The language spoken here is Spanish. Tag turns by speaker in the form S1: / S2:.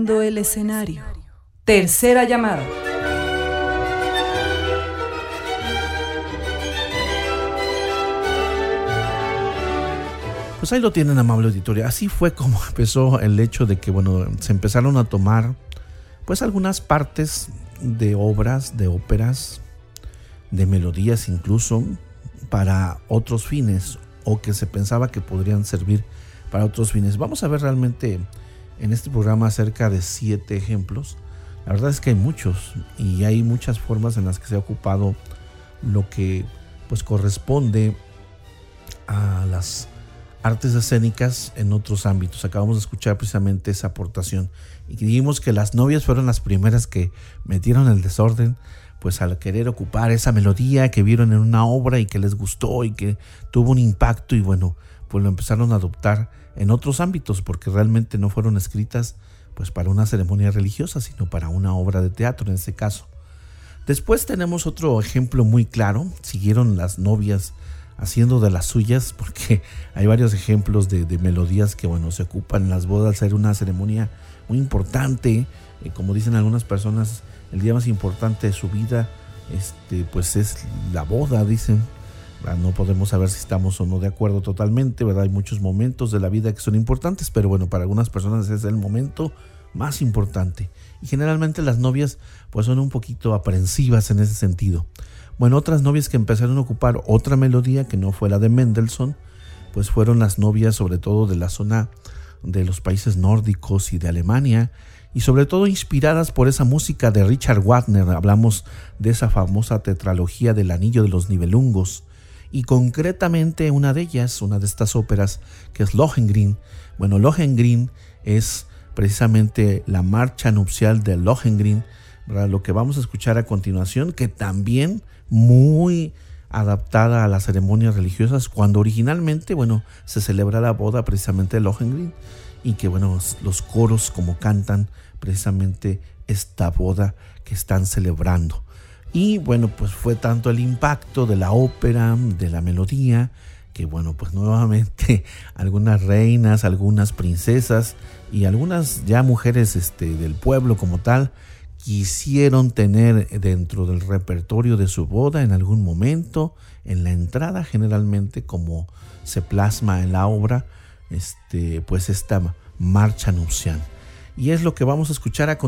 S1: Dominando el escenario. Tercera llamada.
S2: Pues ahí lo tienen, amable auditorio. Así fue como empezó el hecho de que, se empezaron a tomar pues algunas partes de obras, de óperas, de melodías incluso, para otros fines, o que se pensaba que podrían servir para otros fines. Vamos a ver realmente en este programa cerca de 7 ejemplos. La verdad es que hay muchos, y hay muchas formas en las que se ha ocupado lo que pues corresponde a las artes escénicas en otros ámbitos. Acabamos de escuchar precisamente esa aportación, y dijimos que las novias fueron las primeras que metieron el desorden, pues al querer ocupar esa melodía que vieron en una obra y que les gustó y que tuvo un impacto, y pues lo empezaron a adoptar en otros ámbitos, porque realmente no fueron escritas pues para una ceremonia religiosa, sino para una obra de teatro en este caso. Después tenemos otro ejemplo muy claro. Siguieron las novias haciendo de las suyas, porque hay varios ejemplos de melodías que se ocupan en las bodas al ser una ceremonia muy importante. Como dicen algunas personas, el día más importante de su vida pues es la boda, dicen. No podemos saber si estamos o no de acuerdo totalmente, ¿verdad? Hay muchos momentos de la vida que son importantes, pero para algunas personas es el momento más importante. Y generalmente las novias pues son un poquito aprensivas en ese sentido. Otras novias que empezaron a ocupar otra melodía que no fue la de Mendelssohn, pues fueron las novias sobre todo de la zona de los países nórdicos y de Alemania, y sobre todo inspiradas por esa música de Richard Wagner. Hablamos de esa famosa tetralogía del Anillo de los Nibelungos, y concretamente una de estas óperas, que es Lohengrin. Lohengrin es precisamente la marcha nupcial de Lohengrin, ¿verdad? Lo que vamos a escuchar a continuación, que también muy adaptada a las ceremonias religiosas, cuando originalmente se celebra la boda precisamente de Lohengrin, y que los coros como cantan precisamente esta boda que están celebrando. Y pues fue tanto el impacto de la ópera, de la melodía, que pues nuevamente algunas reinas, algunas princesas y algunas ya mujeres del pueblo como tal quisieron tener dentro del repertorio de su boda en algún momento, en la entrada generalmente, como se plasma en la obra, pues esta marcha nupcial. Y es lo que vamos a escuchar a continuación.